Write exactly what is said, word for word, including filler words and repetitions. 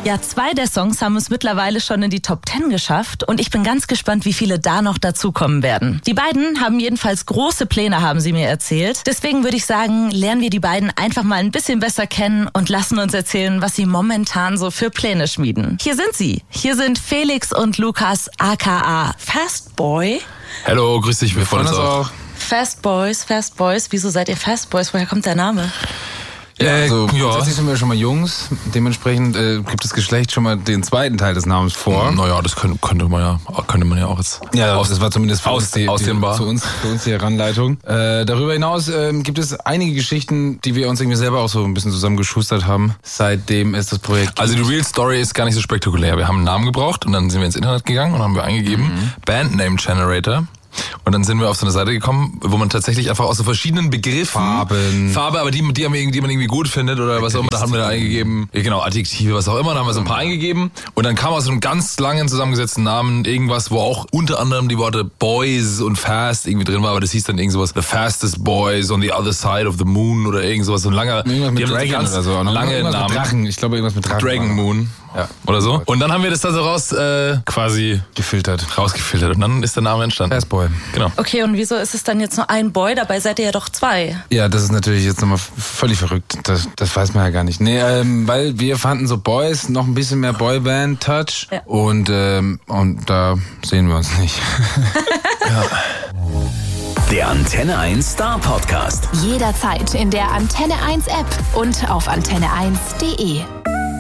Ja, zwei der Songs haben es mittlerweile schon in die Top Ten geschafft und ich bin ganz gespannt, wie viele da noch dazukommen werden. Die beiden haben jedenfalls große Pläne, haben sie mir erzählt. Deswegen würde ich sagen, lernen wir die beiden einfach mal ein bisschen besser kennen und lassen uns erzählen, was sie momentan so für Pläne schmieden. Hier sind sie. Hier sind Felix und Lukas aka Fastboy. Hallo, grüß dich, wir freuen uns auch. Fast Boys, Fast Boys. Wieso seid ihr Fast Boys? Woher kommt der Name? Ja, also ja. grundsätzlich sind wir schon mal Jungs. Dementsprechend äh, gibt das Geschlecht schon mal den zweiten Teil des Namens vor. Naja, das könnte, könnte man ja könnte man ja auch jetzt. Ja, aus, das war zumindest für aus, uns die, ausdehnbar. Die, für uns, für uns die Heranleitung. Äh, darüber hinaus äh, gibt es einige Geschichten, die wir uns irgendwie selber auch so ein bisschen zusammengeschustert haben, seitdem es das Projekt gibt. Also die Real Story ist gar nicht so spektakulär. Wir haben einen Namen gebraucht und dann sind wir ins Internet gegangen und haben wir eingegeben mhm. Bandname Generator. Und dann sind wir auf so eine Seite gekommen, wo man tatsächlich einfach aus so verschiedenen Begriffen... Farben. Farbe, aber die, die, haben, die man irgendwie gut findet oder was auch immer. Da haben wir da eingegeben, ja, genau, Adjektive, was auch immer. Da haben wir so ein paar eingegeben. Und dann kam aus so einem ganz langen zusammengesetzten Namen irgendwas, wo auch unter anderem die Worte Boys und Fast irgendwie drin war. Aber das hieß dann irgend sowas, The Fastest Boys on the Other Side of the Moon oder irgend sowas. So ein langer... Irgendwas mit Dragon oder so. Lange irgendwas Namen. Mit Drachen. Ich glaube, irgendwas mit Drachen. Dragon Moon. Ja. Oder so. Und dann haben wir das da so raus äh, quasi gefiltert. Rausgefiltert. Und dann ist der Name entstanden. Fastboy. Genau. Okay, und wieso ist es dann jetzt nur ein Boy? Dabei seid ihr ja doch zwei. Ja, das ist natürlich jetzt nochmal völlig verrückt. Das, das weiß man ja gar nicht. Nee, ähm, weil wir fanden so Boys noch ein bisschen mehr Boyband-Touch. Ja. Und, ähm, und da sehen wir uns nicht. Ja. Der Antenne eins Star Podcast. Jederzeit in der Antenne eins App und auf antenne eins punkt de.